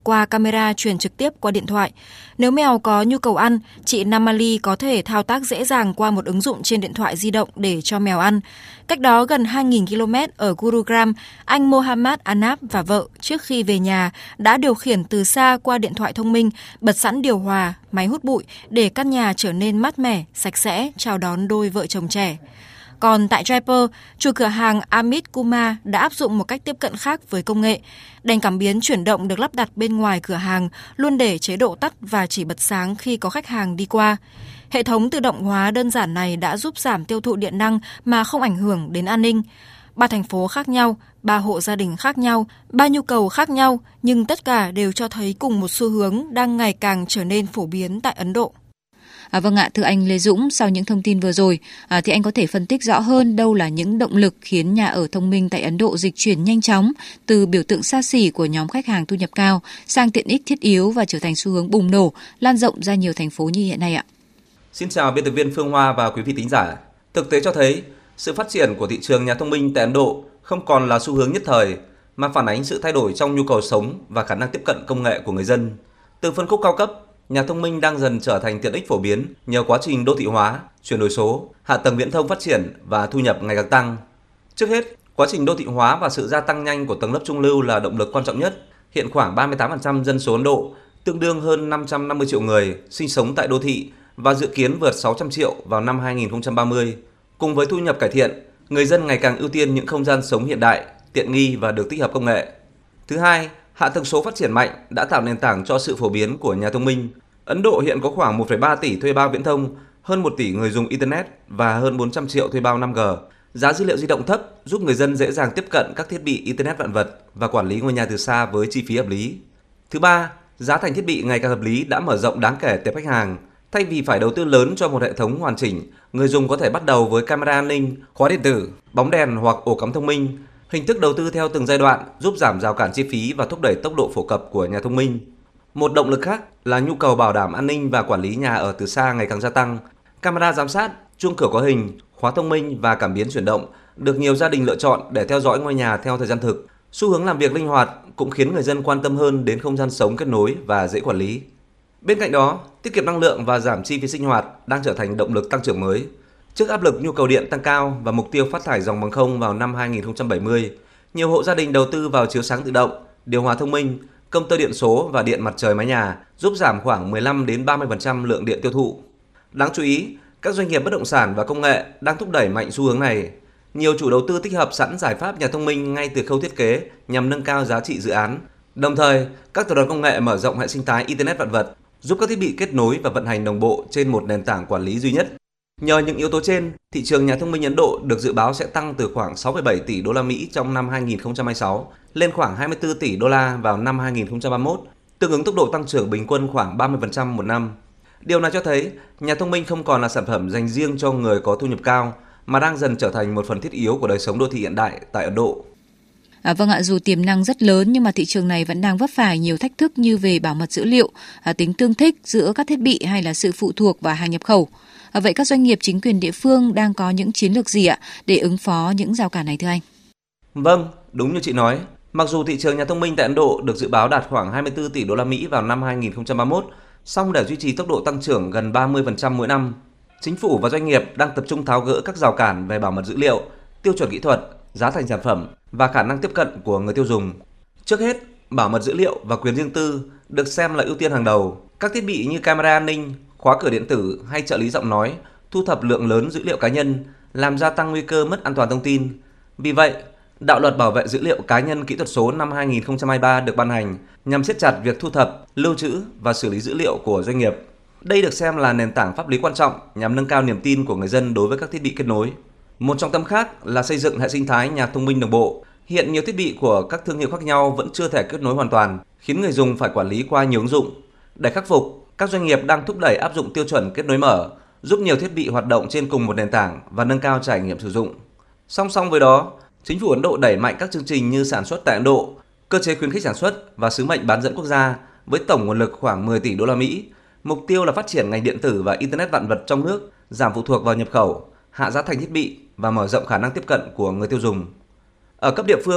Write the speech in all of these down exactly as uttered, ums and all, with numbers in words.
qua camera truyền trực tiếp qua điện thoại. Nếu mèo có nhu cầu ăn, chị Namali có thể thao tác dễ dàng qua một ứng dụng trên điện thoại di động để cho mèo ăn. Cách đó gần hai nghìn ki lô mét ở Gurugram, anh Mohammad Anab và vợ trước khi về nhà đã điều khiển từ xa qua điện thoại thông minh, bật sẵn điều hòa, máy hút bụi để căn nhà trở nên mát mẻ, sạch sẽ, chào đón đôi vợ chồng trẻ. Còn tại Jaipur, chủ cửa hàng Amit Kumar đã áp dụng một cách tiếp cận khác với công nghệ. Đèn cảm biến chuyển động được lắp đặt bên ngoài cửa hàng, luôn để chế độ tắt và chỉ bật sáng khi có khách hàng đi qua. Hệ thống tự động hóa đơn giản này đã giúp giảm tiêu thụ điện năng mà không ảnh hưởng đến an ninh. Ba thành phố khác nhau, ba hộ gia đình khác nhau, ba nhu cầu khác nhau, nhưng tất cả đều cho thấy cùng một xu hướng đang ngày càng trở nên phổ biến tại Ấn Độ. À, vâng ạ, thưa anh Lê Dũng, sau những thông tin vừa rồi, à, thì anh có thể phân tích rõ hơn đâu là những động lực khiến nhà ở thông minh tại Ấn Độ dịch chuyển nhanh chóng từ biểu tượng xa xỉ của nhóm khách hàng thu nhập cao sang tiện ích thiết yếu và trở thành xu hướng bùng nổ, lan rộng ra nhiều thành phố như hiện nay ạ. Xin chào biên tập viên Phương Hoa và quý vị thính giả. Thực tế cho thấy, sự phát triển của thị trường nhà thông minh tại Ấn Độ không còn là xu hướng nhất thời, mà phản ánh sự thay đổi trong nhu cầu sống và khả năng tiếp cận công nghệ của người dân. Từ phân khúc cao cấp, nhà thông minh đang dần trở thành tiện ích phổ biến nhờ quá trình đô thị hóa, chuyển đổi số, hạ tầng viễn thông phát triển và thu nhập ngày càng tăng. Trước hết, quá trình đô thị hóa và sự gia tăng nhanh của tầng lớp trung lưu là động lực quan trọng nhất. Hiện khoảng ba mươi tám phần trăm dân số Ấn Độ, tương đương hơn năm trăm năm mươi triệu người, sinh sống tại đô thị và dự kiến vượt sáu trăm triệu vào năm hai nghìn không trăm ba mươi. Cùng với thu nhập cải thiện, người dân ngày càng ưu tiên những không gian sống hiện đại, tiện nghi và được tích hợp công nghệ. Thứ hai, hạ tầng số phát triển mạnh đã tạo nền tảng cho sự phổ biến của nhà thông minh. Ấn Độ hiện có khoảng một phẩy ba tỷ thuê bao viễn thông, hơn một tỷ người dùng Internet và hơn bốn trăm triệu thuê bao năm G. Giá dữ liệu di động thấp giúp người dân dễ dàng tiếp cận các thiết bị Internet vạn vật và quản lý ngôi nhà từ xa với chi phí hợp lý. Thứ ba, giá thành thiết bị ngày càng hợp lý đã mở rộng đáng kể tệp khách hàng. Thay vì phải đầu tư lớn cho một hệ thống hoàn chỉnh, người dùng có thể bắt đầu với camera an ninh, khóa điện tử, bóng đèn hoặc ổ cắm thông minh. Hình thức đầu tư theo từng giai đoạn giúp giảm rào cản chi phí và thúc đẩy tốc độ phổ cập của nhà thông minh. Một động lực khác là nhu cầu bảo đảm an ninh và quản lý nhà ở từ xa ngày càng gia tăng. Camera giám sát, chuông cửa có hình, khóa thông minh và cảm biến chuyển động được nhiều gia đình lựa chọn để theo dõi ngôi nhà theo thời gian thực. Xu hướng làm việc linh hoạt cũng khiến người dân quan tâm hơn đến không gian sống kết nối và dễ quản lý. Bên cạnh đó, tiết kiệm năng lượng và giảm chi phí sinh hoạt đang trở thành động lực tăng trưởng mới. Trước áp lực nhu cầu điện tăng cao và mục tiêu phát thải dòng bằng không vào năm hai nghìn không trăm bảy mươi, nhiều hộ gia đình đầu tư vào chiếu sáng tự động, điều hòa thông minh, công tơ điện số và điện mặt trời mái nhà, giúp giảm khoảng mười lăm đến ba mươi phần trăm lượng điện tiêu thụ. Đáng chú ý, các doanh nghiệp bất động sản và công nghệ đang thúc đẩy mạnh xu hướng này. Nhiều chủ đầu tư tích hợp sẵn giải pháp nhà thông minh ngay từ khâu thiết kế nhằm nâng cao giá trị dự án. Đồng thời, các tập đoàn công nghệ mở rộng hệ sinh thái Internet vạn vật, giúp các thiết bị kết nối và vận hành đồng bộ trên một nền tảng quản lý duy nhất. Nhờ những yếu tố trên, thị trường nhà thông minh Ấn Độ được dự báo sẽ tăng từ khoảng sáu phẩy bảy tỷ đô la Mỹ trong năm hai nghìn không trăm hai mươi sáu lên khoảng hai mươi tư tỷ đô la vào năm hai nghìn không trăm ba mươi mốt, tương ứng tốc độ tăng trưởng bình quân khoảng ba mươi phần trăm một năm. Điều này cho thấy nhà thông minh không còn là sản phẩm dành riêng cho người có thu nhập cao, mà đang dần trở thành một phần thiết yếu của đời sống đô thị hiện đại tại Ấn Độ. À, vâng ạ, dù tiềm năng rất lớn nhưng mà thị trường này vẫn đang vấp phải nhiều thách thức như về bảo mật dữ liệu, à, tính tương thích giữa các thiết bị hay là sự phụ thuộc vào hàng nhập khẩu. À, vậy các doanh nghiệp chính quyền địa phương đang có những chiến lược gì ạ để ứng phó những rào cản này thưa anh? Vâng, đúng như chị nói, mặc dù thị trường nhà thông minh tại Ấn Độ được dự báo đạt khoảng hai mươi tư tỷ đô la Mỹ vào năm hai nghìn không trăm ba mươi mốt, song để duy trì tốc độ tăng trưởng gần ba mươi phần trăm mỗi năm, chính phủ và doanh nghiệp đang tập trung tháo gỡ các rào cản về bảo mật dữ liệu, tiêu chuẩn kỹ thuật, giá thành sản phẩm và khả năng tiếp cận của người tiêu dùng. Trước hết, bảo mật dữ liệu và quyền riêng tư được xem là ưu tiên hàng đầu. Các thiết bị như camera an ninh, khóa cửa điện tử hay trợ lý giọng nói thu thập lượng lớn dữ liệu cá nhân, làm gia tăng nguy cơ mất an toàn thông tin. Vì vậy, Đạo luật bảo vệ dữ liệu cá nhân kỹ thuật số năm hai nghìn không trăm hai mươi ba được ban hành nhằm siết chặt việc thu thập, lưu trữ và xử lý dữ liệu của doanh nghiệp. Đây được xem là nền tảng pháp lý quan trọng nhằm nâng cao niềm tin của người dân đối với các thiết bị kết nối. Một trọng tâm khác là xây dựng hệ sinh thái nhà thông minh đồng bộ. Hiện nhiều thiết bị của các thương hiệu khác nhau vẫn chưa thể kết nối hoàn toàn, khiến người dùng phải quản lý qua nhiều ứng dụng. Để khắc phục, các doanh nghiệp đang thúc đẩy áp dụng tiêu chuẩn kết nối mở, giúp nhiều thiết bị hoạt động trên cùng một nền tảng và nâng cao trải nghiệm sử dụng. Song song với đó, chính phủ Ấn Độ đẩy mạnh các chương trình như sản xuất tại Ấn Độ, cơ chế khuyến khích sản xuất và sứ mệnh bán dẫn quốc gia với tổng nguồn lực khoảng mười tỷ đô la Mỹ. Mục tiêu là phát triển ngành điện tử và Internet vạn vật trong nước, giảm phụ thuộc vào nhập khẩu, hạ giá thành thiết bị và mở rộng khả năng tiếp cận của người tiêu dùng. Ở cấp địa phương,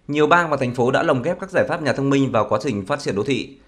Nhiều bang và thành phố đã lồng ghép các giải pháp nhà thông minh vào quá trình phát triển đô thị.